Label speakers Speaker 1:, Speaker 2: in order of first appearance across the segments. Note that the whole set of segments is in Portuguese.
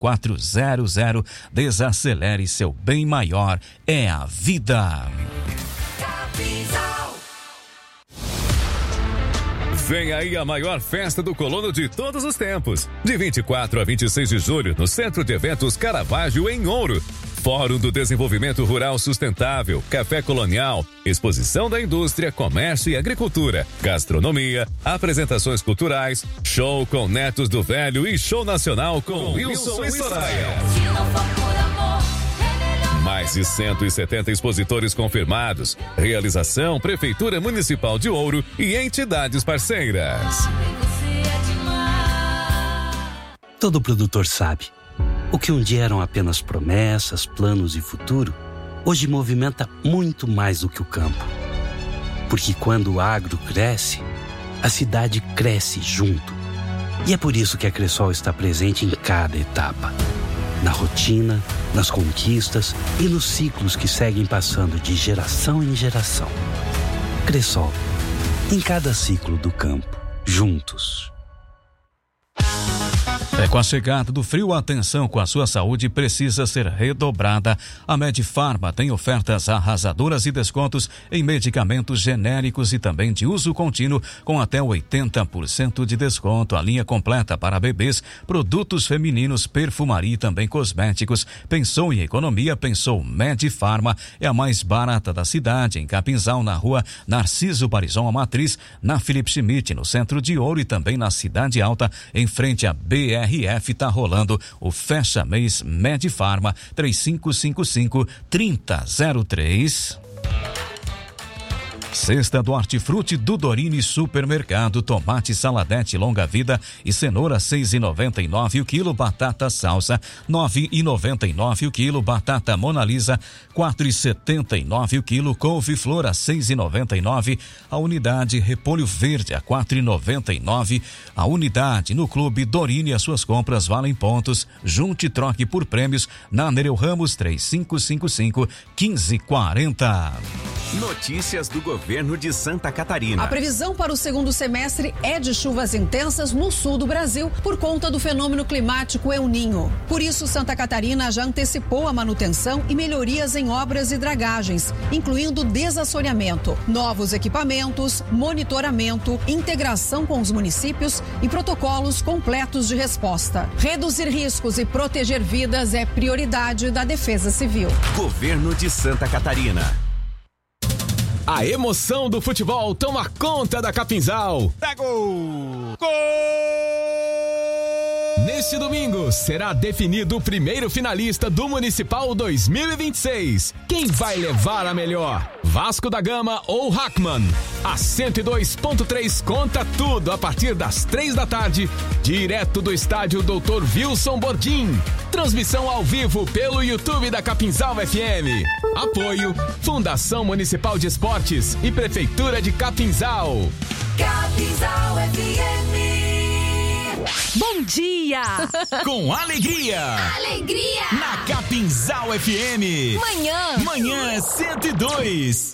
Speaker 1: 3400. Desacelere, seu bem maior é a vida.
Speaker 2: Vem aí a maior festa do colono de todos os tempos. De 24 a 26 de julho, no Centro de Eventos Caravaggio, em Ouro. Fórum do Desenvolvimento Rural Sustentável, Café Colonial, Exposição da Indústria, Comércio e Agricultura, Gastronomia, apresentações culturais, show com Netos do Velho e show nacional com Wilson e Soraya. Mais de 170 expositores confirmados. Realização Prefeitura Municipal de Ouro e entidades parceiras.
Speaker 3: Todo produtor sabe. O que um dia eram apenas promessas, planos e futuro, hoje movimenta muito mais do que o campo. Porque quando o agro cresce, a cidade cresce junto. E é por isso que a Cressol está presente em cada etapa. Na rotina, nas conquistas e nos ciclos que seguem passando de geração em geração. Cressol, em cada ciclo do campo, juntos.
Speaker 1: Com a chegada do frio, a atenção com a sua saúde precisa ser redobrada. A Medifarma tem ofertas arrasadoras e descontos em medicamentos genéricos e também de uso contínuo, com até 80% de desconto. A linha completa para bebês, produtos femininos, perfumaria e também cosméticos. Pensou em economia? Pensou Medifarma. É a mais barata da cidade, em Capinzal, na rua Narciso Barizon, a Matriz, na Felipe Schmidt, no centro de Ouro, e também na Cidade Alta, em frente à BRF. Tá rolando o Fecha Mês Medifarma 3555-3003. Cesta do Hortifruti do Dorini Supermercado, tomate saladete longa vida e cenoura 6,99 o quilo, batata salsa 9,99 o quilo, batata Mona Lisa 4,79 o quilo, couve-flor a 6,99 a unidade, repolho verde a 4,99 a unidade. No Clube Dorini, as suas compras valem pontos. Junte e troque por prêmios na Nereu Ramos 3555-1540.
Speaker 4: Notícias do Governo de Santa Catarina.
Speaker 5: A previsão para o segundo semestre é de chuvas intensas no sul do Brasil por conta do fenômeno climático El Niño. Por isso, Santa Catarina já antecipou a manutenção e melhorias em obras e dragagens, incluindo desassoreamento, novos equipamentos, monitoramento, integração com os municípios e protocolos completos de resposta. Reduzir riscos e proteger vidas é prioridade da Defesa Civil.
Speaker 4: Governo de Santa Catarina.
Speaker 6: A emoção do futebol toma conta da Capinzal.
Speaker 7: Dá gol! Gol!
Speaker 6: Neste domingo será definido o primeiro finalista do Municipal 2026. Quem vai levar a melhor? Vasco da Gama ou Hackman? A 102.3 conta tudo a partir das 3 da tarde, direto do estádio Dr. Wilson Bordim. Transmissão ao vivo pelo YouTube da Capinzal FM. Apoio Fundação Municipal de Esportes e Prefeitura de Capinzal.
Speaker 8: Capinzal FM.
Speaker 9: Bom dia!
Speaker 7: Com alegria!
Speaker 9: Alegria!
Speaker 7: Na Capinzal FM. Manhã 102.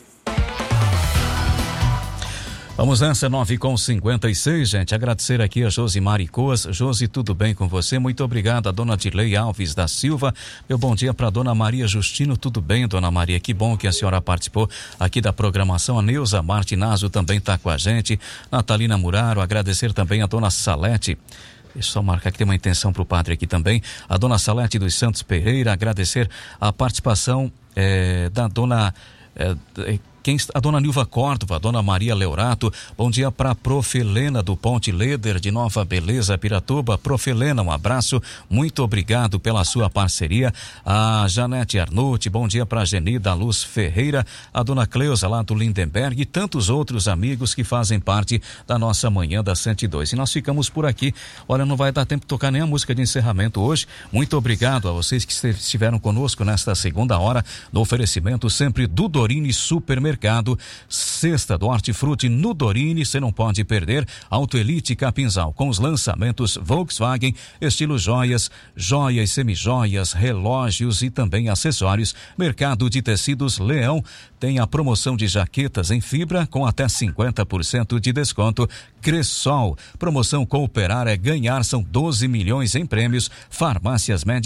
Speaker 1: Vamos nessa 9h56, gente. Agradecer aqui a Josimari Coas. Josi, tudo bem com você? Muito obrigado. A dona Dirley Alves da Silva. Meu bom dia para a dona Maria Justino. Tudo bem, dona Maria? Que bom que a senhora participou aqui da programação. A Neuza Martinazzo também está com a gente. Natalina Muraro. Agradecer também a dona Salete. Deixa eu só marcar que tem uma intenção para o padre aqui também. A dona Salete dos Santos Pereira. Agradecer a participação da dona... a dona Nilva Córdova, a dona Maria Leorato. Bom dia para a Prof. Helena do Ponte Leder de Nova Beleza, Piratuba. Prof. Helena, um abraço, muito obrigado pela sua parceria. A Janete Arnucci, bom dia para a Genida Luz Ferreira, a dona Cleusa lá do Lindenberg e tantos outros amigos que fazem parte da nossa manhã da 102. E nós ficamos por aqui. Olha, não vai dar tempo de tocar nem a música de encerramento hoje. Muito obrigado a vocês que estiveram conosco nesta segunda hora, no oferecimento sempre do Dorini Supermercado. supermercado. Sexta do Hortifruti no Dorini, você não pode perder. Autoelite Capinzal, com os lançamentos Volkswagen, estilo joias, joias, semijoias, relógios e também acessórios. Mercado de Tecidos Leão tem a promoção de jaquetas em fibra com até 50% de desconto. Cressol, promoção Cooperar é ganhar, são 12 milhões em prêmios. Farmácias Médicas